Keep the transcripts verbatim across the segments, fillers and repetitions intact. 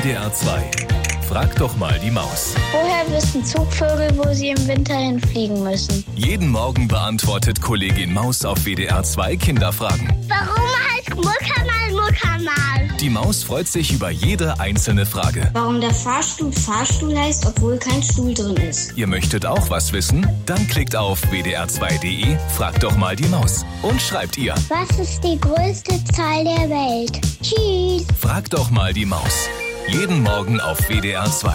W D R zwei. Frag doch mal die Maus. Woher wissen Zugvögel, wo sie im Winter hinfliegen müssen? Jeden Morgen beantwortet Kollegin Maus auf W D R zwei Kinderfragen. Warum heißt Muckermal Muckermal? Die Maus freut sich über jede einzelne Frage. Warum der Fahrstuhl Fahrstuhl heißt, obwohl kein Stuhl drin ist. Ihr möchtet auch was wissen? Dann klickt auf w d r zwei punkt d e, fragt doch mal die Maus und schreibt ihr. Was ist die größte Zahl der Welt? Tschüss. Fragt doch mal die Maus. Jeden Morgen auf W D R zwei.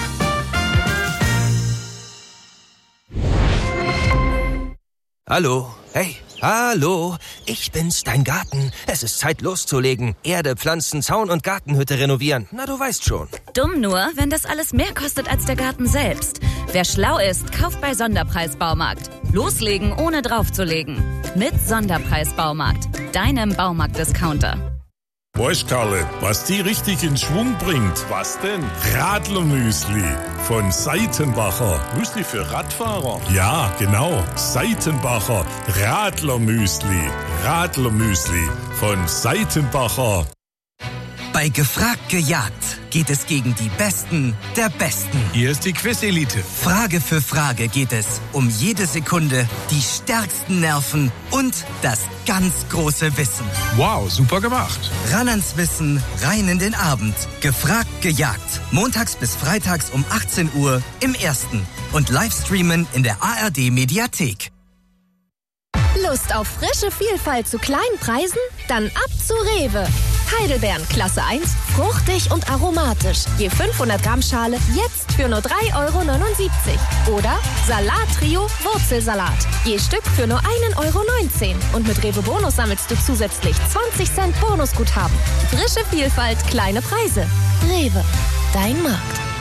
Hallo, hey, hallo, ich bin's, dein Garten. Es ist Zeit loszulegen. Erde, Pflanzen, Zaun und Gartenhütte renovieren. Na, du weißt schon. Dumm nur, wenn das alles mehr kostet als der Garten selbst. Wer schlau ist, kauft bei Sonderpreis-Baumarkt. Loslegen, ohne draufzulegen. Mit Sonderpreis-Baumarkt, deinem Baumarkt-Discounter. Weißt, Karle, was die richtig in Schwung bringt? Was denn? Radlermüsli von Seitenbacher. Müsli für Radfahrer? Ja, genau. Seitenbacher Radlermüsli. Radlermüsli von Seitenbacher. Bei Gefragt gejagt geht es gegen die Besten der Besten. Hier ist die Quiz-Elite. Frage für Frage geht es um jede Sekunde, die stärksten Nerven und das ganz große Wissen. Wow, super gemacht. Ran ans Wissen, rein in den Abend. Gefragt gejagt. Montags bis freitags um achtzehn Uhr im Ersten. Und Livestreamen in der A R D-Mediathek. Lust auf frische Vielfalt zu kleinen Preisen? Dann ab zu Rewe. Heidelbeeren Klasse eins, fruchtig und aromatisch. Je fünfhundert Gramm Schale jetzt für nur drei Euro neunundsiebzig. Oder Salat-Trio Wurzelsalat. Je Stück für nur ein Euro neunzehn. Und mit Rewe Bonus sammelst du zusätzlich zwanzig Cent Bonusguthaben. Frische Vielfalt, kleine Preise. Rewe, dein Markt.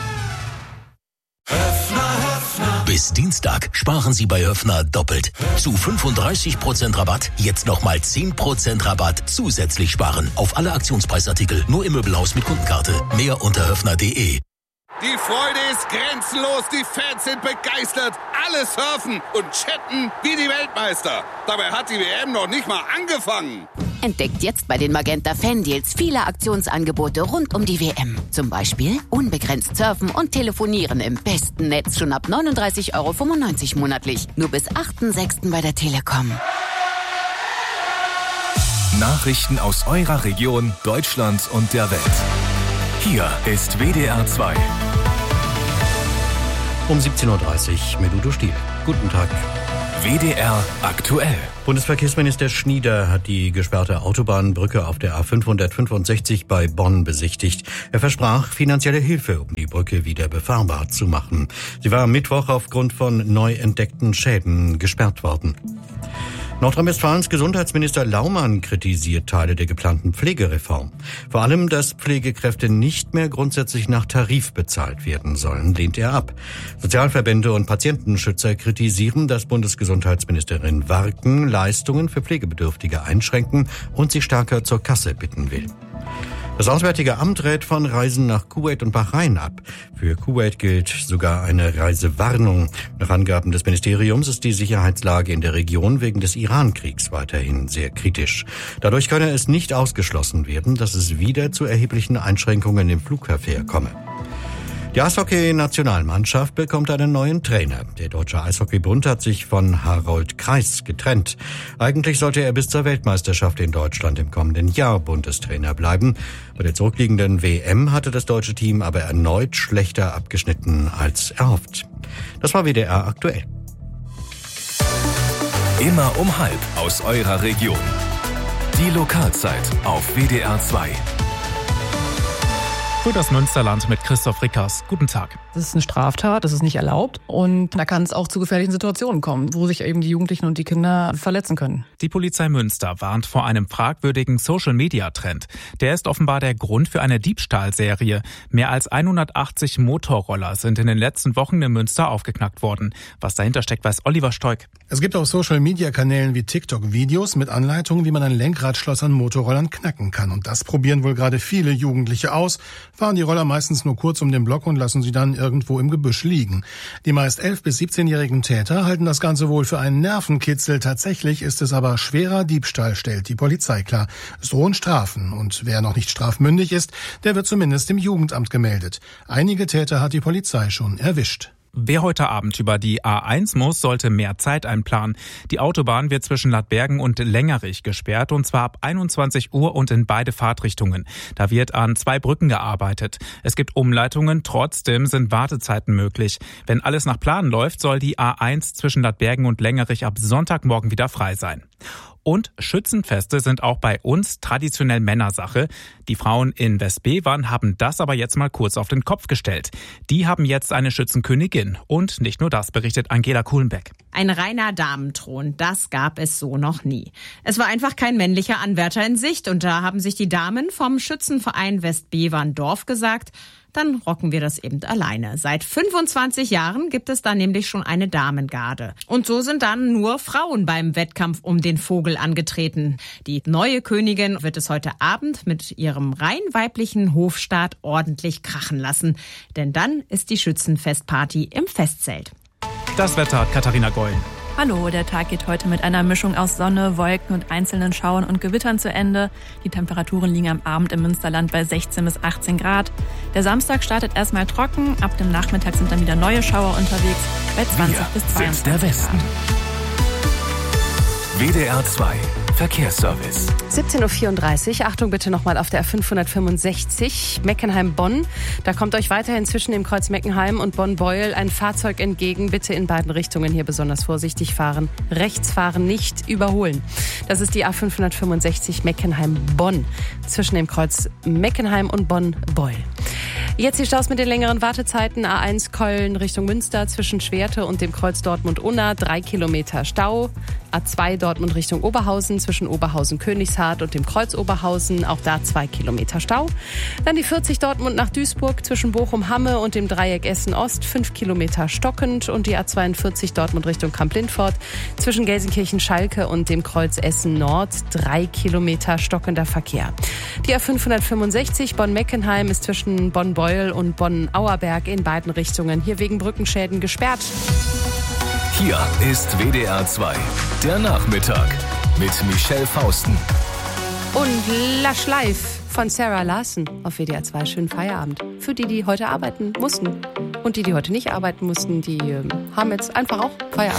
Bis Dienstag sparen Sie bei Höffner doppelt. Zu fünfunddreißig Prozent Rabatt, jetzt nochmal zehn Prozent Rabatt zusätzlich sparen. Auf alle Aktionspreisartikel, nur im Möbelhaus mit Kundenkarte. Mehr unter höffner punkt de. Die Freude ist grenzenlos, die Fans sind begeistert. Alle surfen und chatten wie die Weltmeister. Dabei hat die W M noch nicht mal angefangen. Entdeckt jetzt bei den Magenta Fan-Deals viele Aktionsangebote rund um die W M. Zum Beispiel unbegrenzt surfen und telefonieren im besten Netz schon ab neununddreißig Euro fünfundneunzig monatlich. Nur bis achten sechsten bei der Telekom. Nachrichten aus eurer Region, Deutschland und der Welt. Hier ist W D R zwei. Um siebzehn Uhr dreißig mit Udo Stiel. Guten Tag. W D R aktuell. Bundesverkehrsminister Schnieder hat die gesperrte Autobahnbrücke auf der A fünfhundertfünfundsechzig bei Bonn besichtigt. Er versprach finanzielle Hilfe, um die Brücke wieder befahrbar zu machen. Sie war am Mittwoch aufgrund von neu entdeckten Schäden gesperrt worden. Nordrhein-Westfalens Gesundheitsminister Laumann kritisiert Teile der geplanten Pflegereform. Vor allem, dass Pflegekräfte nicht mehr grundsätzlich nach Tarif bezahlt werden sollen, lehnt er ab. Sozialverbände und Patientenschützer kritisieren, dass Bundesgesundheitsministerin Warken Leistungen für Pflegebedürftige einschränken und sie stärker zur Kasse bitten will. Das Auswärtige Amt rät von Reisen nach Kuwait und Bahrain ab. Für Kuwait gilt sogar eine Reisewarnung. Nach Angaben des Ministeriums ist die Sicherheitslage in der Region wegen des Iran-Kriegs weiterhin sehr kritisch. Dadurch könne es nicht ausgeschlossen werden, dass es wieder zu erheblichen Einschränkungen im Flugverkehr komme. Die Eishockey-Nationalmannschaft bekommt einen neuen Trainer. Der Deutsche Eishockeybund hat sich von Harold Kreis getrennt. Eigentlich sollte er bis zur Weltmeisterschaft in Deutschland im kommenden Jahr Bundestrainer bleiben. Bei der zurückliegenden W M hatte das deutsche Team aber erneut schlechter abgeschnitten als erhofft. Das war W D R aktuell. Immer um halb aus eurer Region. Die Lokalzeit auf W D R zwei. Für das Münsterland mit Christoph Rickers. Guten Tag. Das ist eine Straftat, das ist nicht erlaubt und da kann es auch zu gefährlichen Situationen kommen, wo sich eben die Jugendlichen und die Kinder verletzen können. Die Polizei Münster warnt vor einem fragwürdigen Social-Media-Trend. Der ist offenbar der Grund für eine Diebstahlserie. Mehr als hundertachtzig Motorroller sind in den letzten Wochen in Münster aufgeknackt worden. Was dahinter steckt, weiß Oliver Stoik. Es gibt auf Social-Media-Kanälen wie TikTok Videos mit Anleitungen, wie man ein Lenkradschloss an Motorrollern knacken kann. Und das probieren wohl gerade viele Jugendliche aus. fahren die Roller meistens nur kurz um den Block und lassen sie dann irgendwo im Gebüsch liegen. Die meist elf- bis siebzehnjährigen Täter halten das Ganze wohl für einen Nervenkitzel. Tatsächlich ist es aber schwerer Diebstahl, stellt die Polizei klar. Es drohen Strafen und wer noch nicht strafmündig ist, der wird zumindest im Jugendamt gemeldet. Einige Täter hat die Polizei schon erwischt. Wer heute Abend über die A eins muss, sollte mehr Zeit einplanen. Die Autobahn wird zwischen Ladbergen und Längerich gesperrt, und zwar ab einundzwanzig Uhr und in beide Fahrtrichtungen. Da wird an zwei Brücken gearbeitet. Es gibt Umleitungen, trotzdem sind Wartezeiten möglich. Wenn alles nach Plan läuft, soll die A eins zwischen Ladbergen und Längerich ab Sonntagmorgen wieder frei sein. Und Schützenfeste sind auch bei uns traditionell Männersache. Die Frauen in Westbevern haben das aber jetzt mal kurz auf den Kopf gestellt. Die haben jetzt eine Schützenkönigin. Und nicht nur das, berichtet Angela Kuhlenbeck. Ein reiner Damenthron, das gab es so noch nie. Es war einfach kein männlicher Anwärter in Sicht. Und da haben sich die Damen vom Schützenverein Westbevern Dorf gesagt, dann rocken wir das eben alleine. Seit fünfundzwanzig Jahren gibt es da nämlich schon eine Damengarde. Und so sind dann nur Frauen beim Wettkampf um den Vogel angetreten. Die neue Königin wird es heute Abend mit ihrem rein weiblichen Hofstaat ordentlich krachen lassen. Denn dann ist die Schützenfestparty im Festzelt. Das Wetter hat Katharina Gollen. Hallo, der Tag geht heute mit einer Mischung aus Sonne, Wolken und einzelnen Schauern und Gewittern zu Ende. Die Temperaturen liegen am Abend im Münsterland bei sechzehn bis achtzehn Grad. Der Samstag startet erstmal trocken, ab dem Nachmittag sind dann wieder neue Schauer unterwegs bei zwanzig bis zweiundzwanzig der Westen. W D R zwei Verkehrsservice. siebzehn Uhr vierunddreißig. Achtung bitte nochmal auf der F fünfhundertfünfundsechzig Meckenheim-Bonn. Da kommt euch weiterhin zwischen dem Kreuz Meckenheim und Bonn-Beuel ein Fahrzeug entgegen. Bitte in beiden Richtungen hier besonders vorsichtig fahren. Rechts fahren, nicht überholen. Das ist die A fünfhundertfünfundsechzig Meckenheim-Bonn zwischen dem Kreuz Meckenheim und Bonn-Beuel. Jetzt die Staus mit den längeren Wartezeiten. A eins Köln Richtung Münster zwischen Schwerte und dem Kreuz Dortmund-Unna. Drei Kilometer Stau. A zwei Dortmund Richtung Oberhausen zwischen Oberhausen-Königshardt und dem Kreuz Oberhausen. Auch da zwei Kilometer Stau. Dann die vierzig Dortmund nach Duisburg zwischen Bochum-Hamme und dem Dreieck Essen-Ost. Fünf Kilometer stockend. Und die A zweiundvierzig Dortmund Richtung Kamp-Lindfort zwischen Gelsenkirchen-Schalke und dem Kreuz Essen-Nord. Drei Kilometer stockender Verkehr. Die A fünfhundertfünfundsechzig Bonn-Meckenheim ist zwischen Bonn-Beuel und Bonn-Auerberg in beiden Richtungen hier wegen Brückenschäden gesperrt. Hier ist W D R zwei, der Nachmittag mit Michelle Fausten. Und Lush Life von Sarah Larson auf W D R zwei. Schönen Feierabend. Für die, die heute arbeiten mussten. Und die, die heute nicht arbeiten mussten, die äh, haben jetzt einfach auch Feierabend.